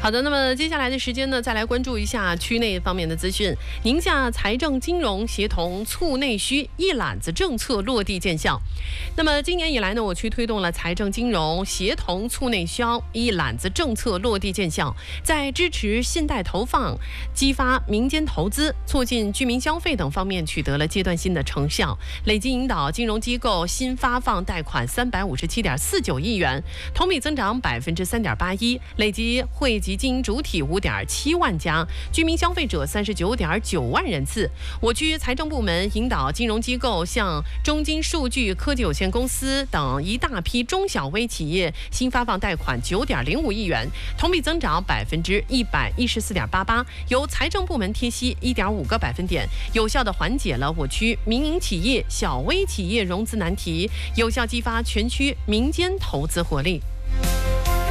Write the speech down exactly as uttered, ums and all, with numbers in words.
好的，那么接下来的时间呢，再来关注一下区内方面的资讯。宁夏财政金融协同促内需一揽子政策落地见效。那么今年以来呢，我区推动了财政金融协同促内销一揽子政策落地见效，在支持信贷投放、激发民间投资、促进居民消费等方面取得了阶段性的成效，累计引导金融机构新发放贷款三百五十七点四九亿元，同比增长百分之三点八一，累计惠及经营主体五点七万家，居民消费者三十九点九万人次。我区财政部门引导金融机构向中金数据科技有限公司等一大批中小微企业新发放贷款九点零五亿元，同比增长百分之一百一十四点八八，由财政部门贴息一点五个百分点，有效地缓解了我区民营企业、小微企业融资难题，有效激发全区民间投资活力。